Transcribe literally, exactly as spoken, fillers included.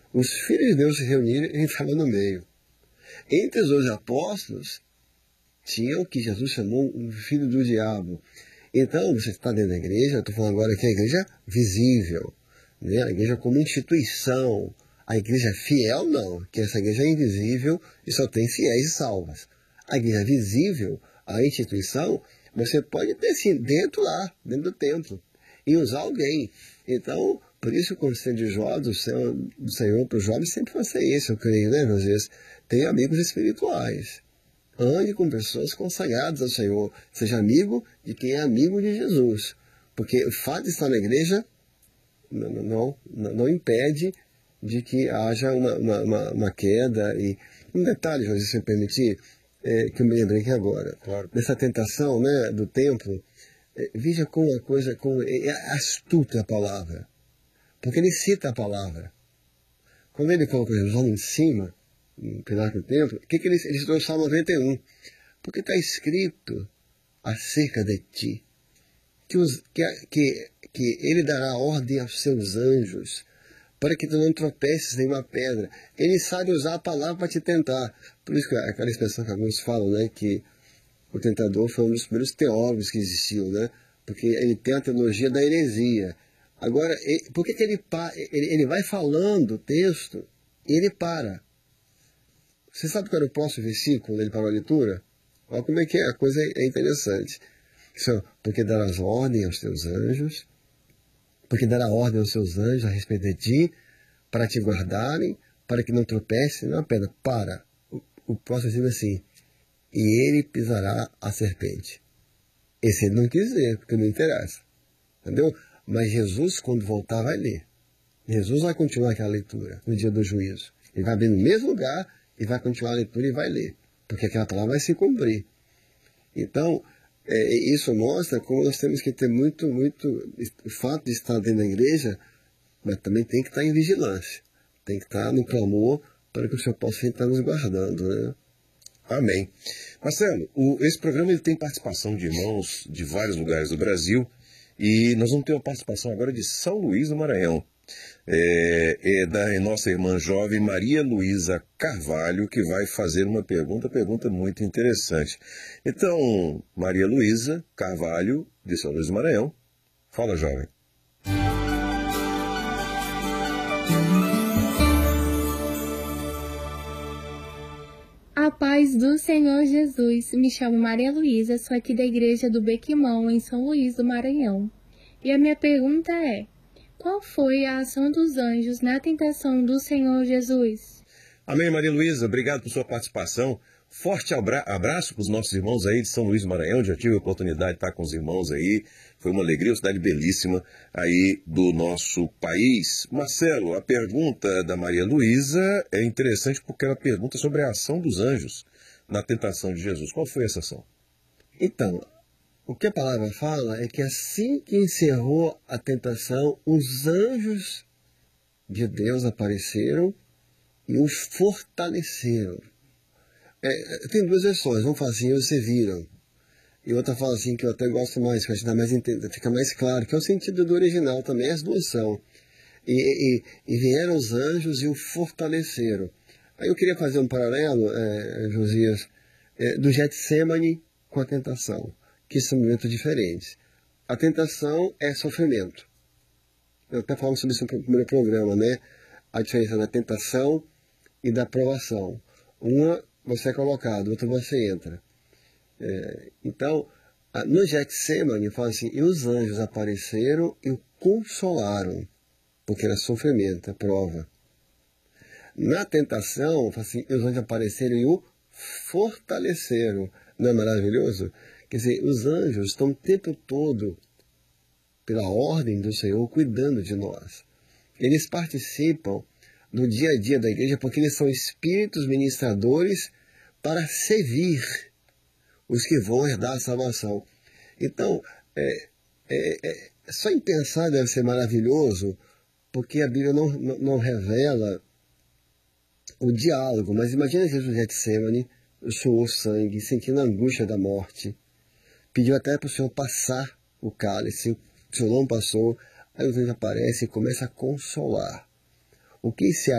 os filhos de Deus se reuniram e ele estava no meio. Entre os dois apóstolos, tinha o que Jesus chamou o filho do diabo. Então, você está dentro da igreja, eu estou falando agora que a igreja visível, né? A igreja como instituição, a igreja fiel não, que essa igreja é invisível e só tem fiéis e salvas. A igreja visível, a instituição, você pode ter sim, dentro lá, dentro do templo, e usar alguém. Então, por isso o conselho de jovens, do Senhor, do Senhor para os jovens sempre vai ser esse, eu creio, né, às vezes, tenha amigos espirituais. Ande com pessoas consagradas ao Senhor. Seja amigo de quem é amigo de Jesus. Porque o fato de estar na igreja não, não, não, não impede de que haja uma, uma, uma, uma queda. E um detalhe, José, se me permitir, é, que eu me lembrei aqui agora. Claro. Dessa tentação, né, do templo. É, veja como a coisa, como é astuta a palavra. Porque ele cita a palavra. Quando ele coloca Jesus lá em cima, no pilar do templo, o que, que ele, ele citou o Salmo noventa e um? Porque está escrito acerca de ti, que, os, que, que, que ele dará ordem aos seus anjos, para que tu não tropeces em uma pedra. Ele sabe usar a palavra para te tentar. Por isso que aquela expressão que alguns falam, né, que o tentador foi um dos primeiros teólogos que existiu, né, porque ele tem a teologia da heresia. Agora, ele, por que, que ele, ele, ele vai falando o texto e ele para? Você sabe qual era o próximo versículo dele para a leitura? Olha como é que é, a coisa é interessante. Porque darás ordem aos teus anjos, porque dará ordem aos seus anjos a respeito de ti, para te guardarem, para que não tropece na pedra. Para. O, o próximo diz assim, e ele pisará a serpente. Esse ele não quis ler, porque não interessa. Entendeu? Mas Jesus, quando voltar, vai ler. Jesus vai continuar aquela leitura no dia do juízo. Ele vai abrir no mesmo lugar e vai continuar a leitura e vai ler. Porque aquela palavra vai se cumprir. Então, é, isso mostra como nós temos que ter muito, muito... O fato de estar dentro da igreja, mas também tem que estar em vigilância. Tem que estar no clamor para que o Senhor possa estar nos guardando, né? Amém. Marcelo, o, esse programa ele tem participação de irmãos de vários lugares do Brasil e nós vamos ter uma participação agora de São Luís do Maranhão. É, é da nossa irmã jovem Maria Luísa Carvalho, que vai fazer uma pergunta, pergunta muito interessante. Então, Maria Luísa Carvalho, de São Luís do Maranhão, fala, jovem. A paz do Senhor Jesus, me chamo Maria Luísa, sou aqui da igreja do Bequimão, em São Luís do Maranhão. E a minha pergunta é, qual foi a ação dos anjos na tentação do Senhor Jesus? Amém, Maria Luísa, obrigado por sua participação. Forte abraço para os nossos irmãos aí de São Luís do Maranhão, já tive a oportunidade de estar com os irmãos aí, foi uma alegria, uma cidade belíssima aí do nosso país. Marcelo, a pergunta da Maria Luísa é interessante porque ela pergunta sobre a ação dos anjos na tentação de Jesus. Qual foi essa ação? Então, o que a palavra fala é que assim que encerrou a tentação, os anjos de Deus apareceram e o fortaleceram. É, tem duas versões, um fala assim, vocês viram, e outra fala assim, que eu até gosto mais, que eu acho que dá mais, fica mais claro, que é o sentido do original também, as duas são. E, e, e vieram os anjos e o fortaleceram. Aí eu queria fazer um paralelo, é, Josias, é, do Getsemane com a tentação, que são momentos diferentes. A tentação é sofrimento. Eu até falamos sobre isso no primeiro programa, né? A diferença da tentação e da provação. Uma você é colocado, outra você entra. É, então, no Getsemane, fala assim, e os anjos apareceram e o consolaram, porque era sofrimento, é prova. Na tentação, fala assim, e os anjos apareceram e o fortaleceram. Não é maravilhoso? Quer dizer, os anjos estão o tempo todo, pela ordem do Senhor, cuidando de nós. Eles participam no dia a dia da igreja porque eles são espíritos ministradores para servir os que vão herdar a salvação. Então, é, é, é, só em pensar deve ser maravilhoso, porque a Bíblia não, não, não revela o diálogo. Mas imagina Jesus no Getsemane, suou sangue, sentindo a angústia da morte. Pediu até para o Senhor passar o cálice, o Senhor não passou. Aí o anjo aparece e começa a consolar. O que se